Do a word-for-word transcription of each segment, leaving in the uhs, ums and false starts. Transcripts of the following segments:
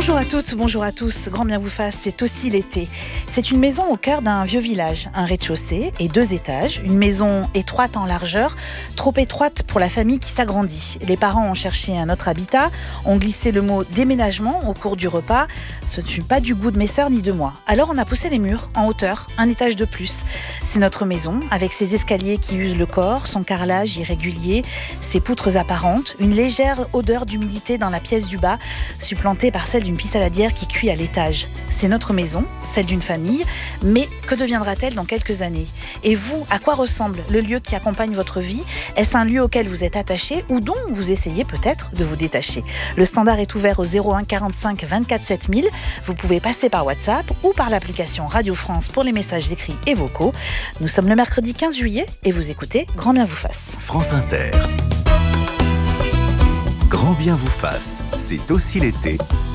Bonjour à toutes, bonjour à tous, grand bien vous fasse, c'est aussi l'été. C'est une maison au cœur d'un vieux village, un rez-de-chaussée et deux étages, une maison étroite en largeur, trop étroite pour la famille qui s'agrandit. Les parents ont cherché un autre habitat, ont glissé le mot déménagement au cours du repas. Ce ne fut pas du goût de mes sœurs ni de moi. Alors on a poussé les murs en hauteur, un étage de plus. C'est notre maison, avec ses escaliers qui usent le corps, son carrelage irrégulier, ses poutres apparentes, une légère odeur d'humidité dans la pièce du bas, supplantée par celle d'une pissaladière qui cuit à l'étage. C'est notre maison, celle d'une famille, mais que deviendra-t-elle dans quelques années ? Et vous, à quoi ressemble le lieu qui accompagne votre vie ? Est-ce un lieu auquel vous êtes attaché ou dont vous essayez peut-être de vous détacher ? Le standard est ouvert au zéro un quarante-cinq vingt-quatre sept mille. Vous pouvez passer par WhatsApp ou par l'application Radio France pour les messages écrits et vocaux. Nous sommes le mercredi quinze juillet et vous écoutez Grand bien vous fasse. France Inter. Grand bien vous fasse, c'est aussi l'été.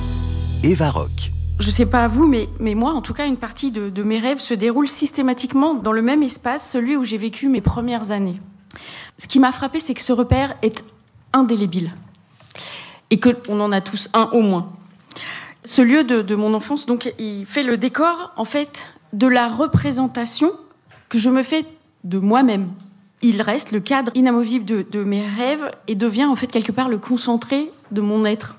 Eva Rock. Je sais pas à vous, mais, mais moi, en tout cas, une partie de, de mes rêves se déroule systématiquement dans le même espace, celui où j'ai vécu mes premières années. Ce qui m'a frappé, c'est que ce repère est indélébile. Et qu'on en a tous un au moins. Ce lieu de, de mon enfance, donc, il fait le décor, en fait, de la représentation que je me fais de moi-même. Il reste le cadre inamovible de, de mes rêves et devient, en fait, quelque part, le concentré de mon être.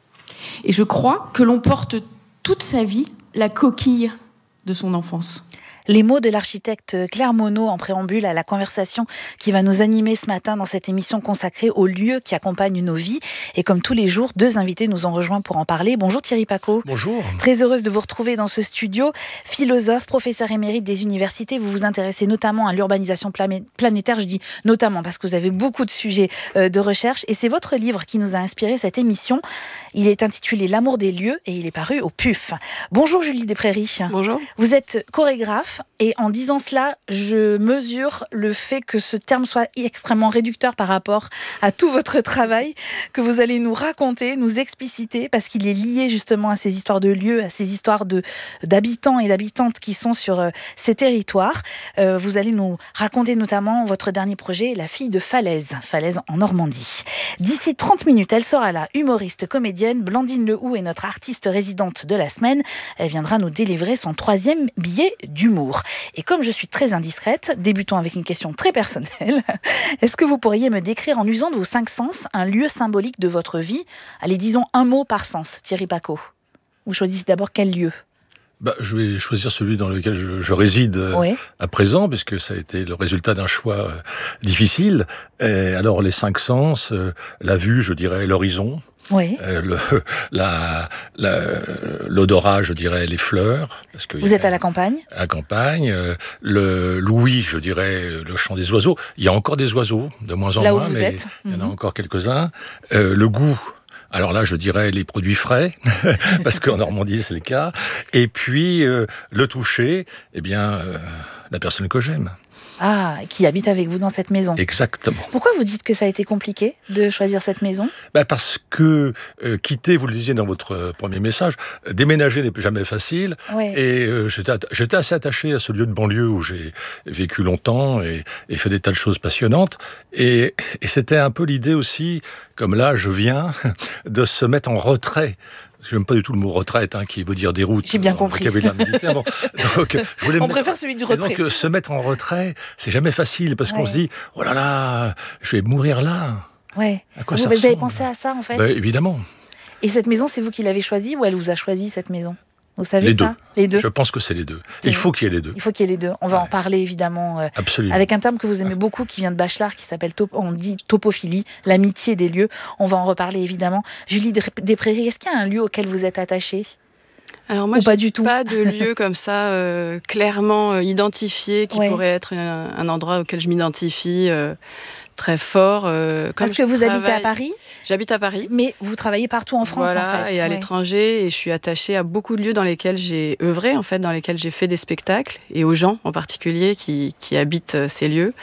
Et je crois que l'on porte toute sa vie la coquille de son enfance. Les mots de l'architecte Claire Monod en préambule à la conversation qui va nous animer ce matin dans cette émission consacrée aux lieux qui accompagnent nos vies. Et comme tous les jours, deux invités nous ont rejoints pour en parler. Bonjour Thierry Pacaud. Bonjour. Très heureuse de vous retrouver dans ce studio. Philosophe, professeur émérite des universités, vous vous intéressez notamment à l'urbanisation planétaire. Je dis notamment parce que vous avez beaucoup de sujets de recherche. Et c'est votre livre qui nous a inspiré cette émission. Il est intitulé L'amour des lieux et il est paru au P U F. Bonjour Julie Desprairies. Bonjour. Vous êtes chorégraphe. Et en disant cela, je mesure le fait que ce terme soit extrêmement réducteur par rapport à tout votre travail que vous allez nous raconter, nous expliciter, parce qu'il est lié justement à ces histoires de lieux, à ces histoires de, d'habitants et d'habitantes qui sont sur euh, ces territoires. Euh, vous allez nous raconter notamment votre dernier projet, La fille de Falaise, Falaise en Normandie. D'ici trente minutes, elle sera là, humoriste, comédienne. Blandine Lehoux est notre artiste résidente de la semaine. Elle viendra nous délivrer son troisième billet d'humour. Et comme je suis très indiscrète, débutons avec une question très personnelle. Est-ce que vous pourriez me décrire en usant de vos cinq sens un lieu symbolique de votre vie ? Allez, disons un mot par sens. Thierry Pacaud, vous choisissez d'abord quel lieu ? Bah, je vais choisir celui dans lequel je, je réside oui. à présent, puisque ça a été le résultat d'un choix euh, difficile. Et alors les cinq sens, euh, la vue, je dirais l'horizon. Oui. Euh, le, la, la, l'odorat, je dirais les fleurs. Parce que vous êtes à la campagne ? À la campagne. Euh, le l'ouïe, je dirais le chant des oiseaux. Il y a encore des oiseaux, de moins en Là moins, où vous mais êtes. il y en a mm-hmm. encore quelques-uns. Euh, le goût. Alors là, je dirais les produits frais, parce qu'en Normandie, c'est le cas. Et puis, euh, le toucher, eh bien, euh, la personne que j'aime. Ah, qui habite avec vous dans cette maison. Exactement. Pourquoi vous dites que ça a été compliqué de choisir cette maison ? Ben parce que euh, quitter, vous le disiez dans votre euh, premier message, euh, déménager n'est jamais facile. Ouais. Et euh, j'étais, j'étais assez attaché à ce lieu de banlieue où j'ai vécu longtemps et, et fait des tas de choses passionnantes. Et, et c'était un peu l'idée aussi, comme là je viens, de se mettre en retrait. Je n'aime pas du tout le mot retraite, hein, qui veut dire déroute. J'ai bien compris. Militaire. Bon, donc, je voulais On me préfère mettre... celui du retrait. Et donc, se mettre en retrait, c'est jamais facile, parce ouais. qu'on se dit, oh là là, je vais mourir là. Ouais. À quoi vous, ça vous avez ressemble ? pensé à ça, en fait ? Ben, évidemment. Et cette maison, c'est vous qui l'avez choisie ou elle vous a choisi, cette maison ? Vous savez les ça deux. Les deux. Je pense que c'est les deux. C'était... Il faut qu'il y ait les deux. Il faut qu'il y ait les deux. On va ouais. en parler évidemment. Euh, Absolument. Avec un terme que vous aimez beaucoup, qui vient de Bachelard, qui s'appelle top... on dit topophilie, l'amitié des lieux. On va en reparler évidemment. Julie Desprairies, est-ce qu'il y a un lieu auquel vous êtes attachée ? Alors moi, Ou pas du tout. Pas de lieu comme ça euh, clairement euh, identifié qui ouais. pourrait être un, un endroit auquel je m'identifie euh, très fort. Euh, Parce que vous travaille... habitez à Paris ? J'habite à Paris. Mais vous travaillez partout en France, voilà, en fait. Et à ouais. l'étranger, et je suis attachée à beaucoup de lieux dans lesquels j'ai œuvré, en fait, dans lesquels j'ai fait des spectacles, et aux gens en particulier qui, qui habitent ces lieux.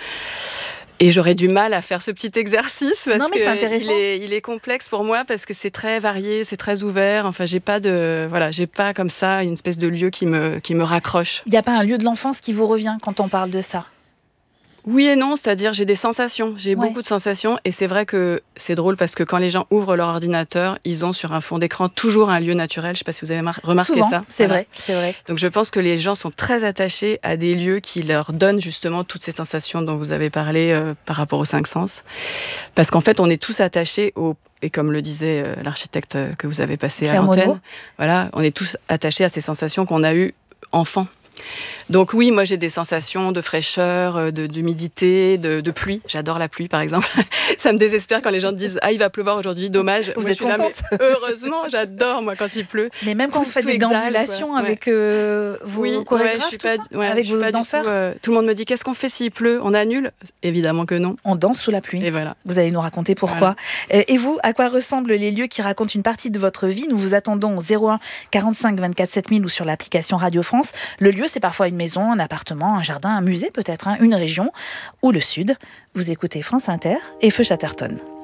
Et j'aurais du mal à faire ce petit exercice parce non, mais que c'est intéressant. il est, il est complexe pour moi parce que c'est très varié, c'est très ouvert. Enfin, j'ai pas de, voilà, j'ai pas comme ça une espèce de lieu qui me, qui me raccroche. Il n'y a pas un lieu de l'enfance qui vous revient quand on parle de ça ? Oui et non, c'est-à-dire j'ai des sensations, j'ai Ouais. beaucoup de sensations et c'est vrai que c'est drôle parce que quand les gens ouvrent leur ordinateur, ils ont sur un fond d'écran toujours un lieu naturel. Je ne sais pas si vous avez mar- remarqué Souvent, ça. c'est Voilà. vrai, c'est vrai. Donc je pense que les gens sont très attachés à des lieux qui leur donnent justement toutes ces sensations dont vous avez parlé euh, par rapport aux cinq sens. Parce qu'en fait, on est tous attachés au... Et comme le disait euh, l'architecte euh, que vous avez passé Claire à l'antenne, Monod. voilà, on est tous attachés à ces sensations qu'on a eues enfant. Donc oui, moi j'ai des sensations de fraîcheur, de, d'humidité, de, de pluie. J'adore la pluie par exemple. Ça me désespère quand les gens disent « Ah, il va pleuvoir aujourd'hui, dommage ». Vous Moi, êtes je suis là, mais contente heureusement, j'adore moi quand il pleut. Mais même quand Tout- vous faites tout des exhale, déambulations quoi. Ouais. avec euh, vos Oui, ouais, chorégraphes, je suis tout pas, ça, ouais, avec je suis vos pas du danseurs, tout, euh, tout le monde me dit « Qu'est-ce qu'on fait s'il pleut ? On annule ?» Évidemment que non. on danse sous la pluie. Et voilà. Vous allez nous raconter pourquoi. Euh, Et vous, à quoi ressemblent les lieux qui racontent une partie de votre vie ? Nous vous attendons au zéro un quarante-cinq vingt-quatre sept mille ou sur l'application Radio France. Le lieu, c'est parfois une maison, un appartement, un jardin, un musée peut-être, hein, une région ou le sud. Vous écoutez France Inter et Feu Chatterton.